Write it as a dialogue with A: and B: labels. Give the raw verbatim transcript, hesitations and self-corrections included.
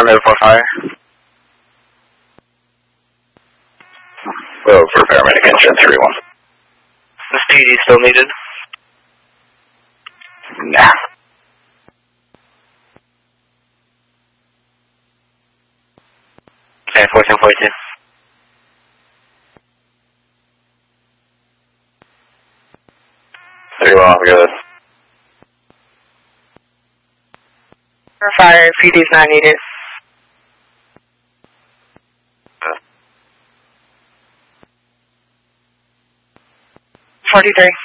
A: Affirmative for fire.
B: Well, for paramedic engine three one.
A: Is P D still needed?
B: Nah.
A: Okay, fourteen forty-two.
B: three one, good.
C: For fire, P D's not needed. forty-three.